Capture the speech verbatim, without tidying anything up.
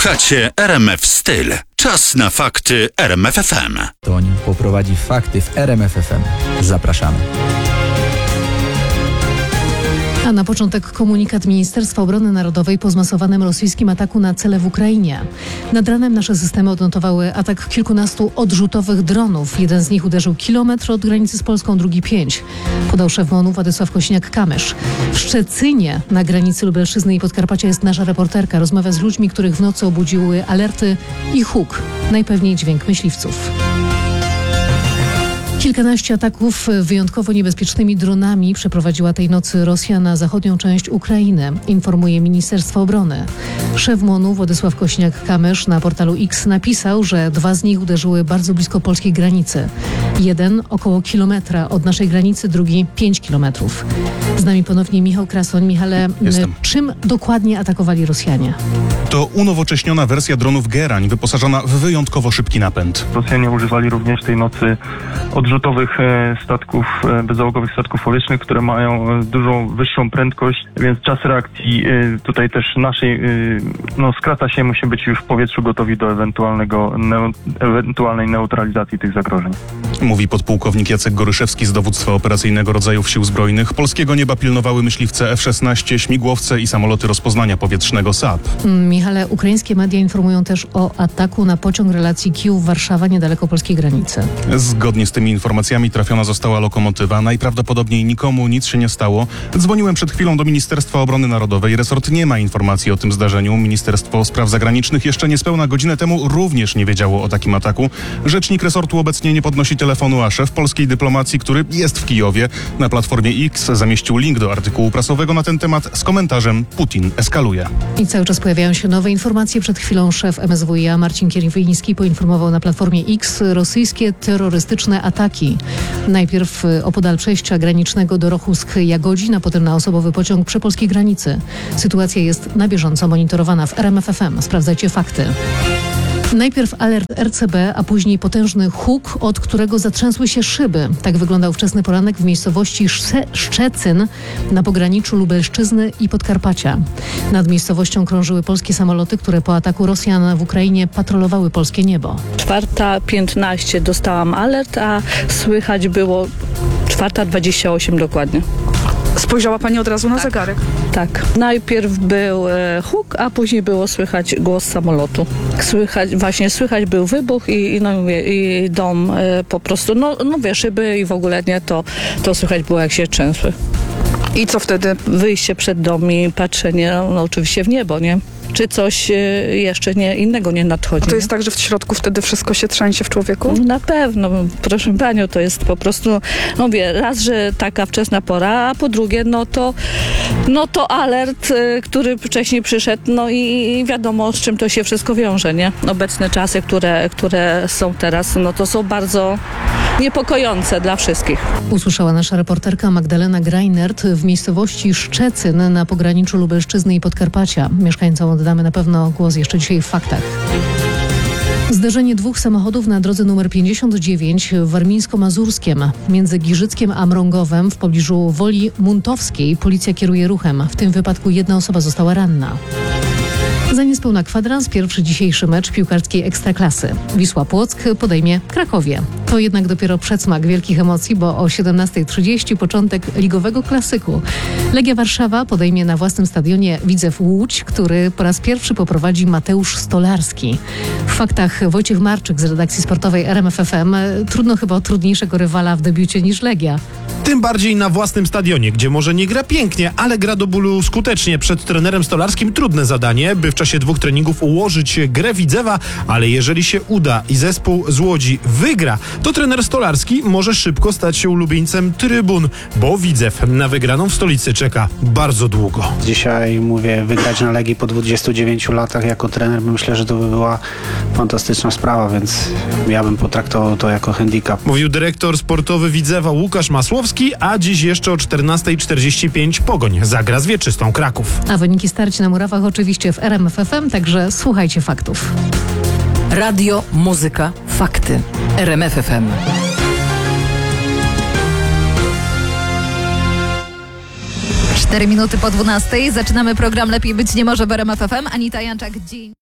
Słuchacie R M F Styl. Czas na fakty R M F F M. Toń poprowadzi fakty w R M F F M. Zapraszamy. A na początek komunikat Ministerstwa Obrony Narodowej po zmasowanym rosyjskim ataku na cele w Ukrainie. Nad ranem nasze systemy odnotowały atak kilkunastu odrzutowych dronów. Jeden z nich uderzył kilometr od granicy z Polską, drugi pięć. Podał szef M O N-u Władysław Kosiniak-Kamysz. W Szczecinie na granicy Lubelszczyzny i Podkarpacia jest nasza reporterka. Rozmawia z ludźmi, których w nocy obudziły alerty i huk. Najpewniej dźwięk myśliwców. Kilkanaście ataków wyjątkowo niebezpiecznymi dronami przeprowadziła tej nocy Rosja na zachodnią część Ukrainy, informuje Ministerstwo Obrony. Szef M O N-u Władysław Kosiniak-Kamysz na portalu X napisał, że dwa z nich uderzyły bardzo blisko polskiej granicy. Jeden około kilometra od naszej granicy, drugi pięć kilometrów. Z nami ponownie Michał Krasoń. Michale, Jestem. Czym dokładnie atakowali Rosjanie? To unowocześniona wersja dronów Gerań, wyposażona w wyjątkowo szybki napęd. Rosjanie używali również tej nocy odrzutowych e, statków, e, bezzałogowych statków powietrznych, które mają e, dużą wyższą prędkość, więc czas reakcji e, tutaj też naszej, e, no skraca się, musimy być już w powietrzu gotowi do ewentualnego, neu, ewentualnej neutralizacji tych zagrożeń. Mówi podpułkownik Jacek Goryszewski z Dowództwa Operacyjnego Rodzajów Sił Zbrojnych. Polskiego nieba pilnowały myśliwce F szesnaście, śmigłowce i samoloty rozpoznania powietrznego S A P. Michale, ukraińskie media informują też o ataku na pociąg relacji Kijów-Warszawa niedaleko polskiej granicy. Zgodnie z tymi informacjami trafiona została lokomotywa. Najprawdopodobniej nikomu nic się nie stało. Dzwoniłem przed chwilą do Ministerstwa Obrony Narodowej. Resort nie ma informacji o tym zdarzeniu. Ministerstwo Spraw Zagranicznych jeszcze niespełna godzinę temu również nie wiedziało o takim ataku. Rzecznik resortu obecnie nie podnosi telefonu, a szef polskiej dyplomacji, który jest w Kijowie, na platformie X zamieścił link do artykułu prasowego na ten temat z komentarzem: Putin eskaluje. I cały czas pojawiają się nowe informacje. Przed chwilą szef M S W iA Marcin Kierwiński poinformował na platformie X rosyjskie terrorystyczne ataki. Najpierw opodal przejścia granicznego do Rochusk-Jagodzin, a potem na osobowy pociąg przy polskiej granicy. Sytuacja jest na bieżąco monitorowana w R M F F M. Sprawdzajcie fakty. Najpierw alert R C B, a później potężny huk, od którego zatrzęsły się szyby. Tak wyglądał wczesny poranek w miejscowości Szce- Szczecin na pograniczu Lubelszczyzny i Podkarpacia. Nad miejscowością krążyły polskie samoloty, które po ataku Rosjan w Ukrainie patrolowały polskie niebo. czwarta piętnaście dostałam alert, a słychać było czwarta dwadzieścia osiem dokładnie. Spojrzała pani od razu na Tak. zegarek. Tak. Najpierw był e, huk, a później było słychać głos samolotu. Słychać, właśnie słychać był wybuch i, i, no, mówię, i dom e, po prostu, no, no wie, szyby i w ogóle nie, to, to słychać było jak się trzęsły. I co wtedy? Wyjście przed dom i patrzenie, no, no oczywiście w niebo, nie? Czy coś e, jeszcze nie, innego nie nadchodzi. To nie? jest tak, że w środku wtedy wszystko się trzęsie w człowieku? Na pewno, proszę panią, to jest po prostu, no wie, raz, że taka wczesna pora, a po drugie, no to, no to alert, y, który wcześniej przyszedł, no i, i wiadomo, z czym to się wszystko wiąże, nie? Obecne czasy, które, które są teraz, no to są bardzo niepokojące dla wszystkich. Usłyszała nasza reporterka Magdalena Greinert w miejscowości Szczecin na pograniczu Lubelszczyzny i Podkarpacia. Mieszkańcom oddamy na pewno głos jeszcze dzisiaj w faktach. Zderzenie dwóch samochodów na drodze numer pięćdziesiąt dziewięć w Warmińsko-Mazurskiem. Między Giżyckiem a Mrągowem w pobliżu Woli Muntowskiej policja kieruje ruchem. W tym wypadku jedna osoba została ranna. Za niespełna kwadrans pierwszy dzisiejszy mecz piłkarskiej Ekstraklasy. Wisła Płock podejmie Krakowie. To jednak dopiero przedsmak wielkich emocji, bo o siedemnasta trzydzieści początek ligowego klasyku. Legia Warszawa podejmie na własnym stadionie Widzew Łódź, który po raz pierwszy poprowadzi Mateusz Stolarski. W faktach Wojciech Marczyk z redakcji sportowej R M F F M. Trudno chyba o trudniejszego rywala w debiucie niż Legia. Tym bardziej na własnym stadionie, gdzie może nie gra pięknie, ale gra do bólu skutecznie. Przed trenerem Stolarskim trudne zadanie, by w czasie dwóch treningów ułożyć grę Widzewa, ale jeżeli się uda i zespół z Łodzi wygra, to trener Stolarski może szybko stać się ulubieńcem trybun, bo Widzew na wygraną w stolicy czeka bardzo długo. Dzisiaj mówię, wygrać na Legii po dwudziestu dziewięciu latach jako trener, myślę, że to by była fantastyczna sprawa, więc ja bym potraktował to jako handicap. Mówił dyrektor sportowy Widzewa Łukasz Masłowski, a dziś jeszcze o czternasta czterdzieści pięć Pogoń zagra z Wieczystą Kraków. A wyniki starć na murawach oczywiście w R M F F M, także słuchajcie faktów. Radio, muzyka, fakty. R M F F M. Cztery minuty po dwunastej. Zaczynamy program Lepiej Być Nie Może w R M F F M. Anita Janczak, dzień.